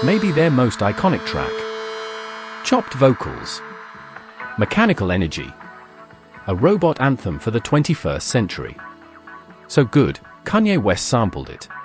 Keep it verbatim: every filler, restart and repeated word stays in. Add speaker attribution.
Speaker 1: maybe their most iconic track. Chopped vocals. Mechanical energy. A robot anthem for the twenty-first century. So good, Kanye West sampled it.